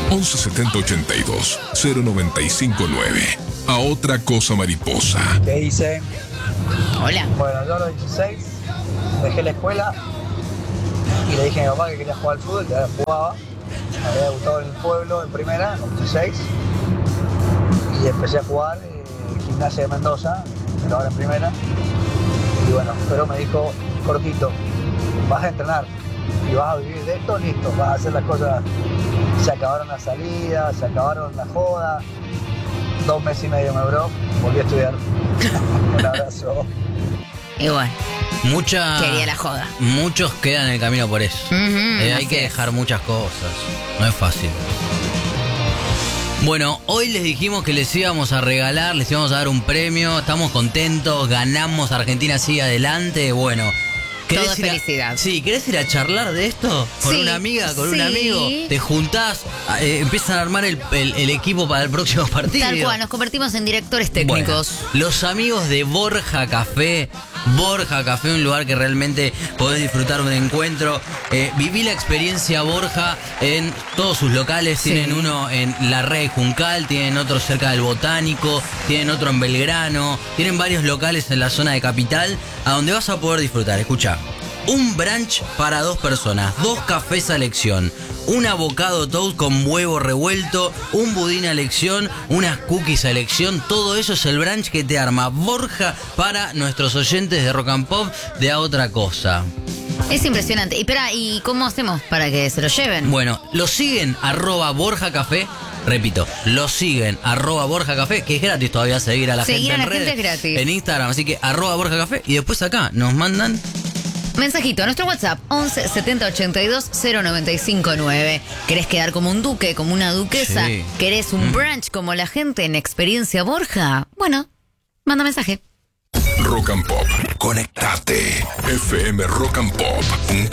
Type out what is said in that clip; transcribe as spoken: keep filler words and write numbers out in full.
once setenta ochenta y dos cero noventa y cinco nueve. A otra cosa mariposa. ¿Qué hice? Hola. Bueno, yo a los dieciséis dejé la escuela y le dije a mi papá que quería jugar al fútbol, que jugaba. Me había debutado en el pueblo en primera, con dieciséis. Y empecé a jugar en Gimnasia de Mendoza, pero ahora en primera. Y bueno, pero me dijo, cortito, vas a entrenar y vas a vivir de esto, listo, vas a hacer las cosas. Se acabaron las salidas, se acabaron las jodas. Dos meses y medio me duró, volví a estudiar. Un abrazo. Y bueno, Mucha, quería la joda. Muchos quedan en el camino por eso. Uh-huh, Eh, hay así que es. dejar muchas cosas. No es fácil. Bueno, hoy les dijimos que les íbamos a regalar, les íbamos a dar un premio. Estamos contentos, ganamos, Argentina sigue adelante. Bueno, ¿querés Todo ir a- felicidad. Sí, ¿querés ir a charlar de esto? Con Sí, una amiga, con un sí. amigo. Te juntás, eh, empiezan a armar el, el- el equipo para el próximo partido. Tal cual, nos convertimos en directores técnicos. Bueno, los amigos de Borja Café. Borja Café, un lugar que realmente podés disfrutar de un encuentro. Eh, viví la experiencia Borja en todos sus locales. Sí. Tienen uno en La Red Juncal, tienen otro cerca del Botánico, tienen otro en Belgrano, tienen varios locales en la zona de Capital, a donde vas a poder disfrutar. Escucha, un brunch para dos personas, dos cafés a elección, un avocado toast con huevo revuelto, un budín a elección, unas cookies a elección. Todo eso es el brunch que te arma Borja para nuestros oyentes de Rock and Pop de A Otra Cosa. Es impresionante. Y espera, ¿y cómo hacemos para que se lo lleven? Bueno, lo siguen arroba Borja Café. Repito, lo siguen arroba Borja Café, que es gratis todavía seguir a la Seguir gente a la en gente redes, es gratis. en Instagram. Así que arroba Borja Café y después acá nos mandan. Mensajito a nuestro WhatsApp once setenta ochenta y dos cero noventa y cinco nueve. ¿Querés quedar como un duque, como una duquesa? Sí. ¿Querés un Mm. brunch como la gente en Experiencia Borja? Bueno, manda mensaje. Rock and Pop. Conectate. F M rock and pop punto